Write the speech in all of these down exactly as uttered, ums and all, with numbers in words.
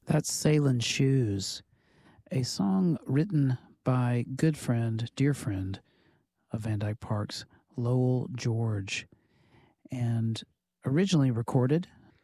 That's Sailin' Shoes, a song written by good friend, dear friend of Van Dyke Parks, Lowell George, and originally recorded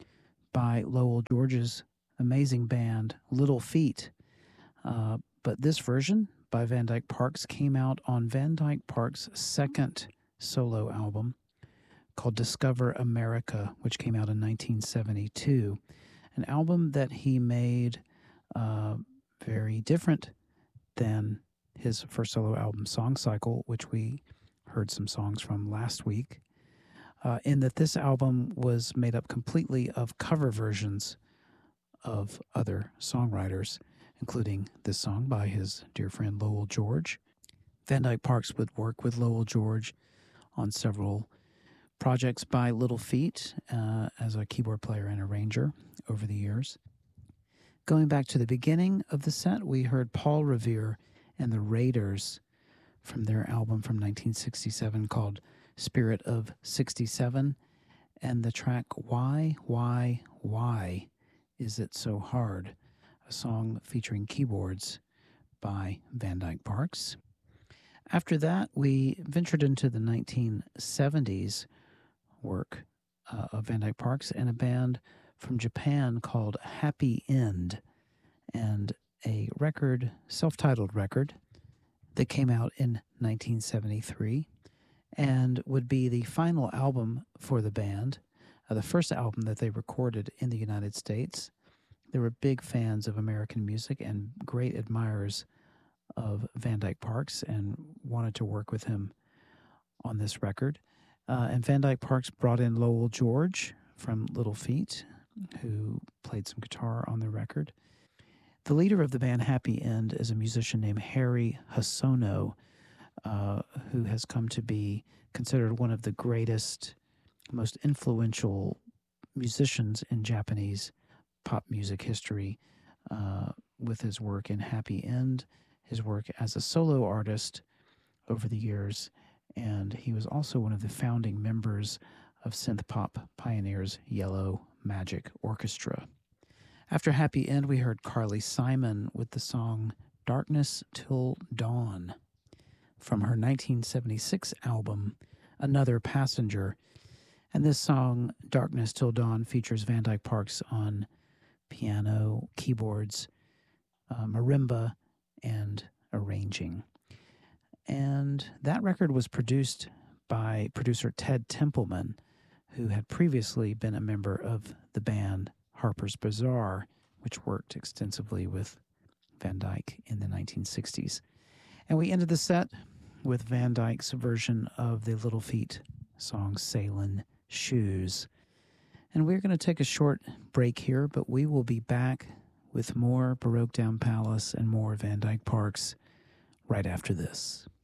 by Lowell George's amazing band, Little Feat. Uh, but this version by Van Dyke Parks came out on Van Dyke Parks' second solo album called Discover America, which came out in nineteen seventy-two. An album that he made uh, very different than his first solo album, Song Cycle, which we heard some songs from last week, uh, in that this album was made up completely of cover versions of other songwriters, including this song by his dear friend Lowell George. Van Dyke Parks would work with Lowell George on several projects by Little Feat uh, as a keyboard player and arranger over the years. Going back to the beginning of the set, we heard Paul Revere and the Raiders from their album from nineteen sixty-seven called Spirit of sixty-seven, and the track Why, Why, Why Is It So Hard, a song featuring keyboards by Van Dyke Parks. After that, we ventured into the nineteen seventies work uh, of Van Dyke Parks and a band from Japan called Happy End, and a record, self-titled record, that came out in nineteen seventy-three and would be the final album for the band, uh, the first album that they recorded in the United States. They were big fans of American music and great admirers of Van Dyke Parks and wanted to work with him on this record. Uh, and Van Dyke Parks brought in Lowell George from Little Feat, who played some guitar on the record. The leader of the band Happy End is a musician named Harry Hosono, uh, who has come to be considered one of the greatest, most influential musicians in Japanese pop music history, uh, with his work in Happy End, his work as a solo artist over the years, and he was also one of the founding members of synth pop pioneers Yellow Magic Orchestra. After Happy End, we heard Carly Simon with the song Darkness Till Dawn from her nineteen seventy-six album, Another Passenger. And this song, Darkness Till Dawn, features Van Dyke Parks on piano, keyboards, uh, marimba, and arranging. And that record was produced by producer Ted Templeman, who had previously been a member of the band Harper's Bazaar, which worked extensively with Van Dyke in the nineteen sixties. And we ended the set with Van Dyke's version of the Little Feat song Sailin' Shoes. And we're going to take a short break here, but we will be back with more Baroque Down Palace and more Van Dyke Parks right after this.